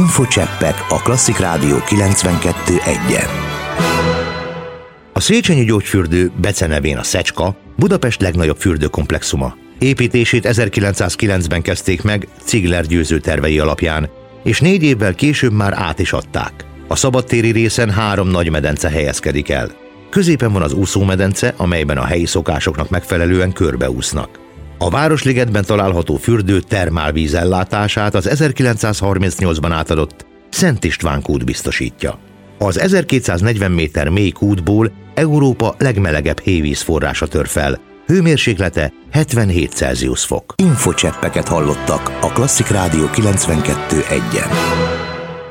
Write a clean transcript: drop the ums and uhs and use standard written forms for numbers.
Infocseppek a Klasszik Rádió 92.1-en. A Széchenyi gyógyfürdő, becenevén a Szecska, Budapest legnagyobb fürdőkomplexuma. Építését 1909-ben kezdték meg Ziegler Győző tervei alapján, és 4 évvel később már át is adták. A szabadtéri részen 3 nagy medence helyezkedik el. Középen van az úszómedence, amelyben a helyi szokásoknak megfelelően körbeúsznak. A Városligetben található fürdő termálvíz ellátását az 1938-ban átadott Szent István kút biztosítja. Az 1240 méter mély kútból Európa legmelegebb hévíz forrása tör fel, hőmérséklete 77 Celsius fok. Infocseppeket hallottak a Klasszik Rádió 92.1-en.